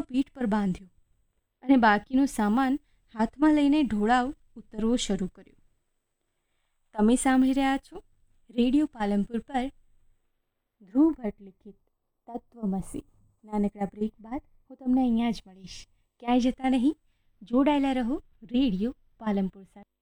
ઢોળાવ પીઠ પર બાંધ્યો અને બાકીનો સામાન હાથમાં લઈને ઢોળાવ ઉતરવો શરૂ કર્યો. તમે સાંભળી રહ્યા છો રેડિયો પાલનપુર પર ધ્રુવ ભટ્ટ લિખિત તત્વમસી. નાનકડા બ્રેક બાદ હું તમને અહીંયા જ મળીશ. ક્યાંય જતા નહીં, જોડાયેલા રહો રેડિયો પાલનપુર સાથે.